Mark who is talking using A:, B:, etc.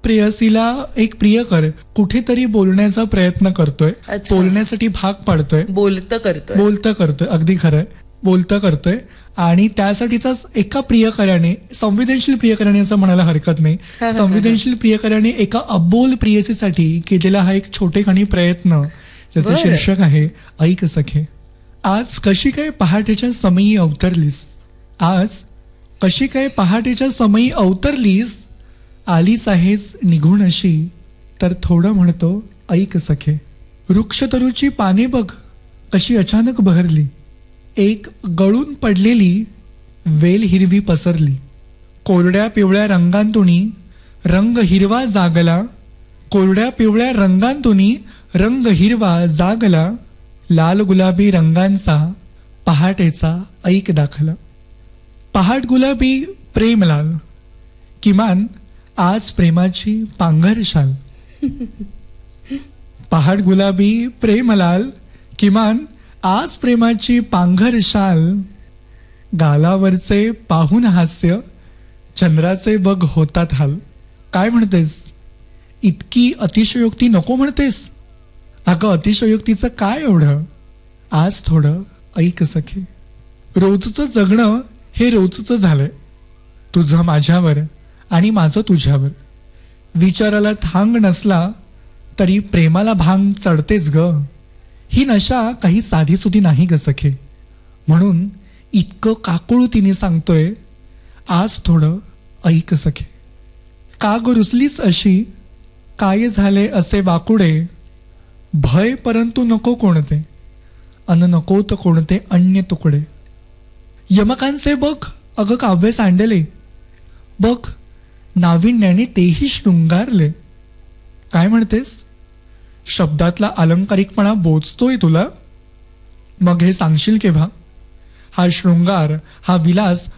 A: प्रेयसीला एक प्रियकर कुठेतरी बोलण्याचा प्रयत्न करतोय,
B: अच्छा.
A: बोलण्यासाठी भाग पाडतोय, बोलतं करतोय, अगदी खरंय, बोलतं करतोय. आणि त्यासाठीचाच एका प्रियकराने, संवेदनशील प्रियकराने असं म्हणायला हरकत नाही, संवेदनशील प्रियकराने एका अबोल प्रियसीसाठी केलेला हा एक छोटेखानी प्रयत्न, ज्याचं
B: बरं.
A: शीर्षक आहे ऐक सखे. आज कशी काय पहाटेच्या समयी अवतरलीस, आज कशी काय पहाटेच्या समयी अवतरलीस, आलीच आहेस निघून अशी, तर थोडं म्हणतो ऐक सखे. वृक्षतरूची पाने बघ कशी अचानक बहरली, एक गळून पडलेली वेल हिरवी पसरली. कोरड्या पिवळ्या रंगांतुनी रंग हिरवा जागला, कोरड्या पिवळ्या रंगांतुनी रंग हिरवा जागला, लाल गुलाबी रंगांचा पहाटेचा ऐक दाखला. पहाट गुलाबी प्रेमलाल, किमान आज प्रेमाची पांघर शाल. पहाट गुलाबी प्रेमलाल, किमान आज प्रेमाची पांघर शाल. गालावरचे पाहून हास्य, चंद्राचे बघ होतात हाल. काय म्हणतेस, इतकी अतिशयोक्ती नको म्हणतेस, अगं अतिशयोक्तीचं काय एवढं, आज थोडं ऐक सखे. रोजचं जगणं हे रोजचं झालंय, तुझं माझ्यावर आणि माझं तुझ्यावर. विचाराला थांग नसला तरी प्रेमाला भांग चढतेच ग. ही नशा काही साधीसुधी नाही ग सखे, म्हणून इतकं काकुळतीने सांगतोय आज थोडं ऐक सखे. का ग रुसलीस अशी, काय झाले असे वाकुडे, भय परंतु नको कोणते, अन नकोत कोणते अन्य तुकडे. यमकांचे बघ अगं काव्य सांडले, बघ नाविन्याने तेही शृंगारले. काय म्हणतेस, शब्दातला अलंकारिकपणा बोचतोय तुला, मग हे सांगशील केव्हा. हा शृंगार, हा विलास